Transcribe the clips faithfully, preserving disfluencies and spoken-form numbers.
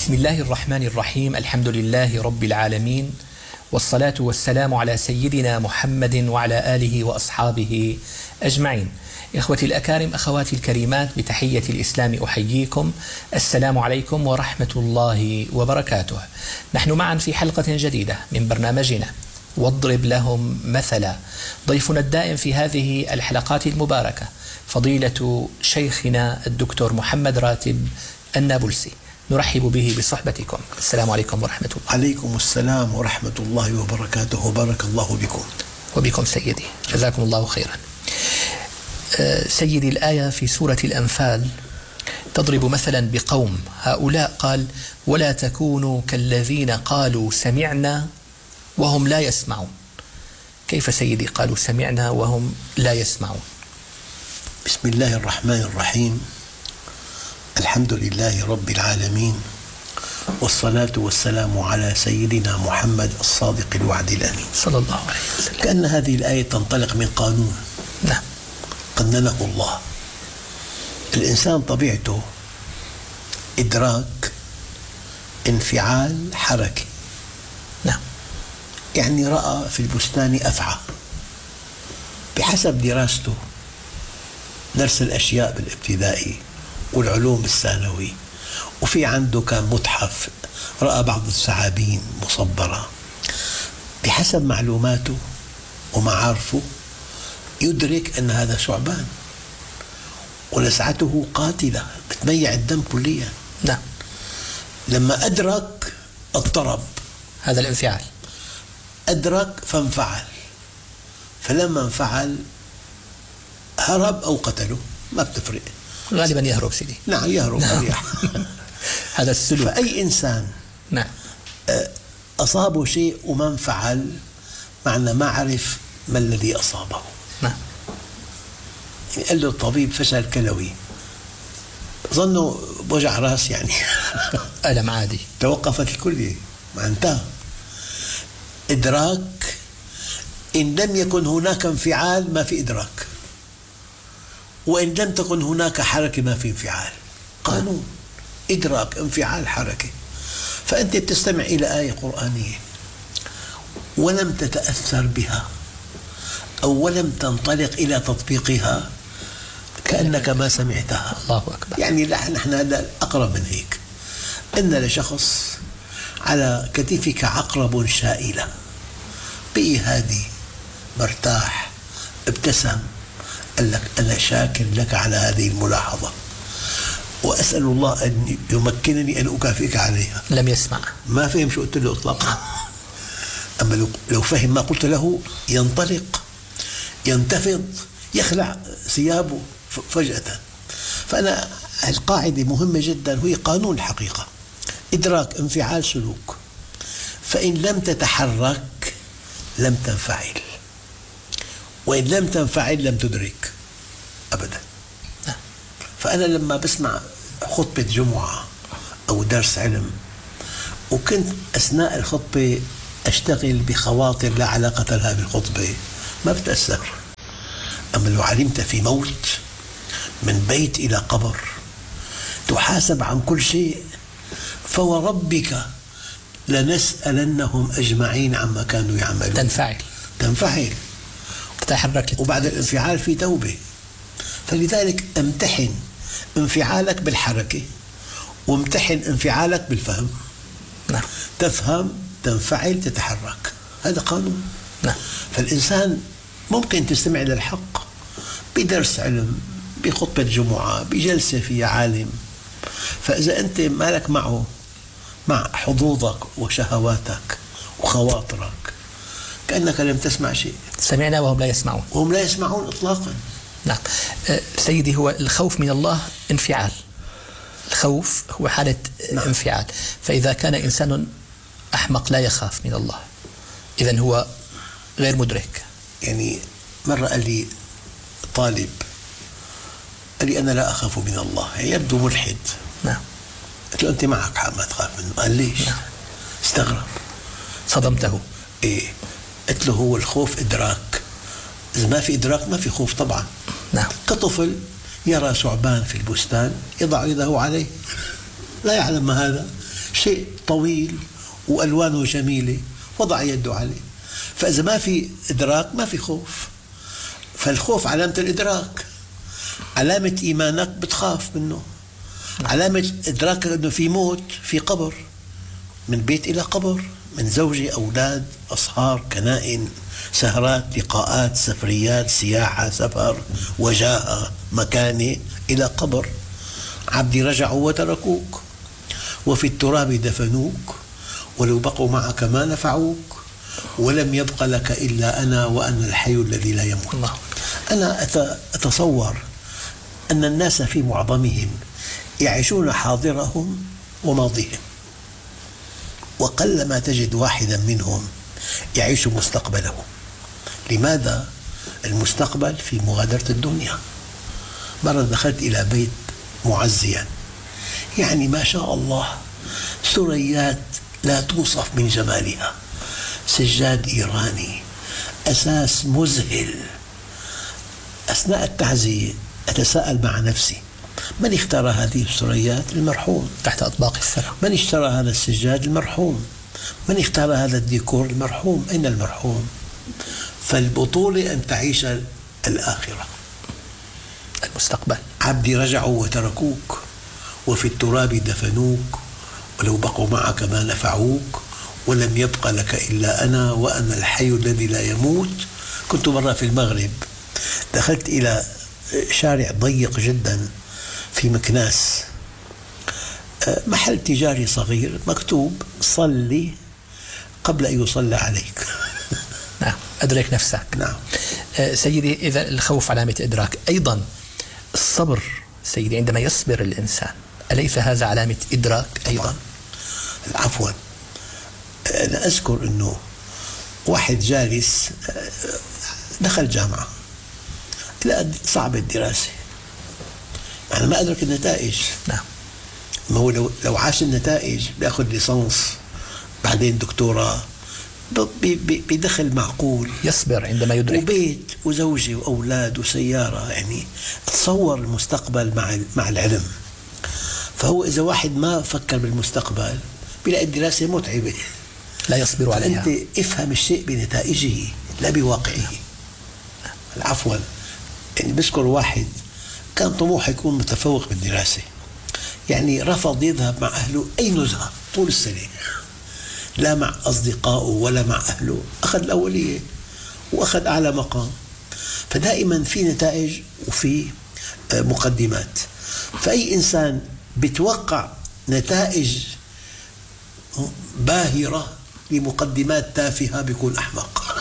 بسم الله الرحمن الرحيم. الحمد لله رب العالمين، والصلاة والسلام على سيدنا محمد وعلى آله وأصحابه أجمعين. إخوتي الأكارم، أخواتي الكريمات، بتحية الإسلام أحييكم. السلام عليكم ورحمة الله وبركاته. نحن معا في حلقة جديدة من برنامجنا واضرب لهم مثلا. ضيفنا الدائم في هذه الحلقات المباركة فضيلة شيخنا الدكتور محمد راتب النابلسي، نرحب به بصحبتكم. السلام عليكم ورحمة الله. عليكم السلام ورحمة الله وبركاته، وبارك الله بكم. وبكم سيدي، جزاكم الله خيرا. سيدي، الآية في سورة الأنفال تضرب مثلا بقوم هؤلاء، قال: ولا تكونوا كالذين قالوا سمعنا وهم لا يسمعون. كيف سيدي قالوا سمعنا وهم لا يسمعون؟ بسم الله الرحمن الرحيم. الحمد لله رب العالمين، والصلاة والسلام على سيدنا محمد الصادق الوعد الأمين صلى الله عليه وسلم. كأن هذه الآية تنطلق من قانون نعم قننه الله. الإنسان طبيعته إدراك، انفعال، حركة. نعم يعني رأى في البستان أفعى، بحسب دراسته درس الأشياء بالابتدائي والعلوم الثانوي، وفي عنده كان متحف رأى بعض الثعابين مصبرة، بحسب معلوماته ومعارفه يدرك أن هذا ثعبان، ولسعته قاتلة بتميع الدم كليا. نعم لما أدرك اضطرب، هذا الانفعال، أدرك فانفعل، فلما انفعل هرب أو قتله، ما بتفرق، غالبا يهرب سيدي. نعم يهرب أريح. هذا السلوك. فأي إنسان نعم أصابه شيء وما انفعل، معنى ما عرف ما الذي أصابه. نعم يعني قال له الطبيب فشل كلوي، ظنوا بوجع راس يعني ألم عادي، توقفت الكلية، ما انتهى. إدراك، إن لم يكن هناك انفعال ما في إدراك، وإن لم تكن هناك حركة ما في انفعال. قانون إدراك، انفعال، حركة. فأنت تستمع إلى آية قرآنية ولم تتأثر بها أو ولم تنطلق إلى تطبيقها، كأنك ما سمعتها. الله أكبر. يعني نحن هذا أقرب من هيك. إن لشخص على كتفك عقرب شائلة، بقي هادي مرتاح، ابتسم، قال لك أنا شاكر لك على هذه الملاحظة، وأسأل الله أن يمكنني أن أكافئك عليها. لم يسمع، ما فهم شو قلت له إطلاقا. أما لو, لو فهم ما قلت له ينطلق، ينتفض، يخلع ثيابه فجأة. فأنا القاعدة مهمة جدا، وهي قانون الحقيقة: إدراك، انفعال، سلوك. فإن لم تتحرك لم تنفعل، وإن لم تنفعل لم تدرك أبدا. فأنا لما بسمع خطبة جمعة أو درس علم، وكنت أثناء الخطبة أشتغل بخواطر لا علاقة لها بالخطبة، ما بتأثر. أما لو علمت في موت من بيت إلى قبر، تحاسب عن كل شيء، فوربك لنسألنهم أجمعين عما كانوا يعملون. تنفعل تنفعل تتحرك، وبعد الانفعال في توبة. فلذلك امتحن انفعالك بالحركة، وامتحن انفعالك بالفهم. نعم تفهم، تنفعل، تتحرك، هذا قانون. نعم فالإنسان ممكن تستمع للحق بدرس علم، بخطبة جمعة، بجلسة فيها عالم، فإذا أنت مالك معه، مع حظوظك وشهواتك وخواطرك، كأنك لم تسمع شيء. سمعنا وهم لا يسمعون. وهم لا يسمعون إطلاقا. نعم سيدي، هو الخوف من الله انفعال، الخوف هو حالة نعم. انفعال. فإذا كان إنسان أحمق لا يخاف من الله، إذن هو غير مدرك. يعني مرة قال لي طالب، قال لي أنا لا أخاف من الله، يبدو ملحد. نعم قلت له أنت معك حق ما تخاف منه. قال ليش؟ نعم. استغرب، صدمته. إيه؟ قلت له هو الخوف إدراك، إذا ما في إدراك ما في خوف طبعا. نعم. كطفل يرى ثعبان في البستان يضع يده عليه، لا يعلم ما هذا، شيء طويل وألوانه جميلة وضع يده عليه. فإذا ما في إدراك ما في خوف. فالخوف علامة الإدراك. علامة إيمانك بتخاف منه. علامة إدراكك أنه في موت، في قبر، من بيت إلى قبر، من زوجة، أولاد، أصهار، كنائن، سهرات، لقاءات، سفريات، سياحة، سفر، وجاهة، مكانة، إلى قبر. عبدي رجعوا وتركوك، وفي التراب دفنوك، ولو بقوا معك ما نفعوك، ولم يبق لك إلا أنا وأنا الحي الذي لا يموت. الله. أنا أتصور أن الناس في معظمهم يعيشون حاضرهم وماضيهم، وقلما تجد واحدا منهم يعيش مستقبله. لماذا؟ المستقبل في مغادرة الدنيا. مرة دخلت إلى بيت معزيا، يعني ما شاء الله سريات لا توصف من جمالها، سجاد إيراني، أساس مذهل. أثناء التعزية أتساءل مع نفسي: من اختار هذه السريات؟ المرحوم. تحت أطباق الثرى. من اشترى هذا السجاد؟ المرحوم. من اختار هذا الديكور؟ المرحوم. أين المرحوم؟ فالبطولة أن تعيش الآخرة، المستقبل. عبدي رجعوا وتركوك، وفي التراب دفنوك، ولو بقوا معك ما نفعوك، ولم يبق لك إلا أنا وأنا الحي الذي لا يموت. كنت مرة في المغرب، دخلت إلى شارع ضيق جدا في مكناس، محل تجاري صغير مكتوب: صلي قبل أن يصلى عليك. نعم، أدرك نفسك. نعم. سيدي، إذا الخوف علامة إدراك، أيضا الصبر سيدي عندما يصبر الإنسان، أليس هذا علامة إدراك أيضا؟ عفوا، أنا أذكر أنه واحد جالس دخل جامعة، لا صعب الدراسة، أنا ما أدرك النتائج. نعم. ما هو لو, لو عاش النتائج بيأخذ ليسانس، بعدين دكتوراه، بدخل معقول، يصبر عندما يدرك، وبيت وزوجة وأولاد وسيارة. يعني تصور المستقبل مع مع العلم. فهو إذا واحد ما فكر بالمستقبل بيلاقي الدراسة متعبة، لا يصبر عليها. أنت افهم الشيء بنتائجه لا بواقعه. عفوا، يعني بذكر واحد كان طموحه يكون متفوق بالدراسة، يعني رفض يذهب مع أهله أي نزهة طول السنة، لا مع أصدقائه ولا مع أهله، أخذ الأولية وأخذ أعلى مقام. فدائما في نتائج وفي مقدمات. فأي إنسان بيتوقع نتائج باهرة لمقدمات تافهة بيكون أحمق.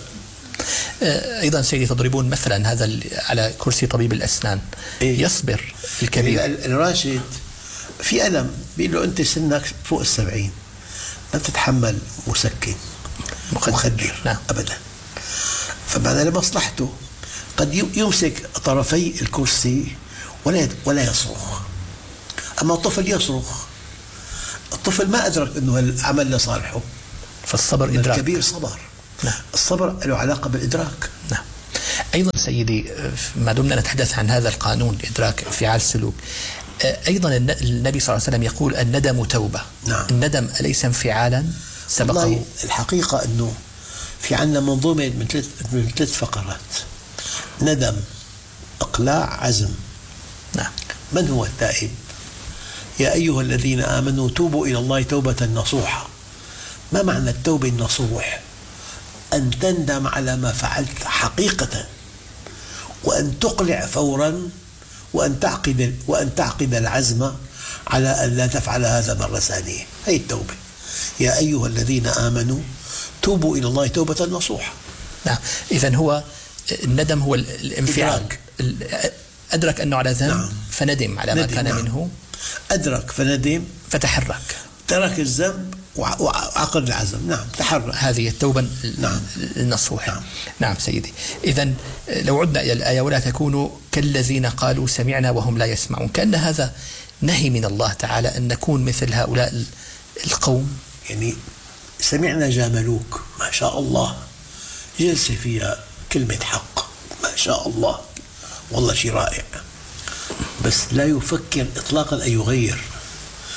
أيضا سيدي تضربون مثلا هذا على كرسي طبيب الأسنان، إيه؟ يصبر الكبير. الراشد في ألم، بيقول له أنت سنك فوق السبعين، لا تتحمل مسكن مخدر. نعم. أبدا. فبعد لمصلحته قد يمسك طرفي الكرسي ولا ولا يصرخ، أما الطفل يصرخ. الطفل ما أدرك أنه العمل لصالحه، فالصبر إدراك. الكبير صبر. نعم. الصبر له علاقة بالإدراك. نعم. أيضا سيدي، ما دمنا نتحدث عن هذا القانون إدراك انفعال السلوك، أيضا النبي صلى الله عليه وسلم يقول: الندم توبة. نعم. الندم أليس انفعالا سبقه؟ والله الحقيقة أنه في عندنا منظومة من ثلاث من ثلاث فقرات: ندم، إقلاع، عزم. نعم. من هو التائب؟ يا أيها الذين آمنوا توبوا إلى الله توبة نصوحة. ما معنى التوبة النصوح؟ أن تندم على ما فعلت حقيقة، وأن تقلع فورا، وأن تعقد وأن تعقد العزم على أن لا تفعل هذا مرة ثانية. هي التوبة. يا أيها الذين آمنوا توبوا إلى الله توبة نصوحة. نعم. إذن هو الندم هو الانفعال، أدرك أنه على ذنب. نعم. فندم على ما كان. نعم. منه أدرك فندم فتحرك، ترك الذنب وعقد العزم. نعم، تحرك. هذه التوبة. نعم. النصوح. نعم. نعم سيدي. إذن لو عدنا إلى الآية: ولا تكونوا كالذين قالوا سمعنا وهم لا يسمعون، كأن هذا نهي من الله تعالى أن نكون مثل هؤلاء القوم. يعني سمعنا جاملوك، ما شاء الله، جلسة فيها كلمة حق، ما شاء الله، والله شيء رائع، بس لا يفكر إطلاقا أن يغير.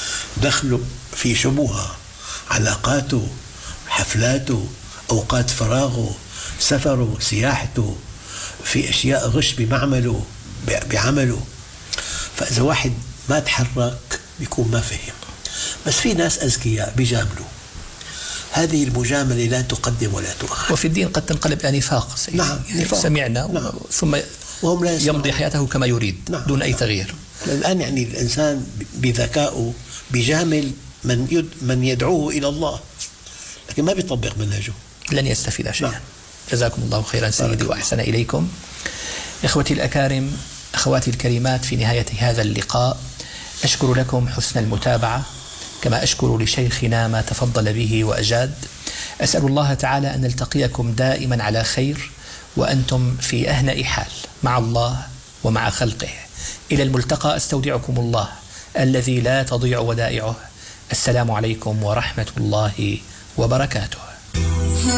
دخله في شبهة، علاقاته، حفلاته، أوقات فراغه، سفره، سياحته، في أشياء غش بمعمله بعمله. فإذا واحد ما تحرك بيكون ما فهم. بس في ناس أذكياء بيجاملوا، هذه المجاملة لا تقدم ولا تؤخر. وفي الدين قد تنقلب إلى نفاق. نعم، يعني نفاق. سمعنا نعم. ثم وهم لا يمضي حياته كما يريد. نعم. دون أي نعم. تغيير. الآن يعني الإنسان بذكائه بيجامل من يد من يدعوه إلى الله، لكن ما بيطبق منهجه، لن يستفيد شيئا. نعم. جزاكم الله خيرا سيدي وأحسن إليكم. إخوتي الأكارم، أخواتي الكريمات، في نهاية هذا اللقاء أشكر لكم حسن المتابعة، كما أشكر لشيخنا ما تفضل به وأجاد. أسأل الله تعالى أن نلتقيكم دائما على خير وأنتم في أهنأ حال مع الله ومع خلقه. إلى الملتقى، أستودعكم الله الذي لا تضيع ودائعه. السلام عليكم ورحمة الله وبركاته.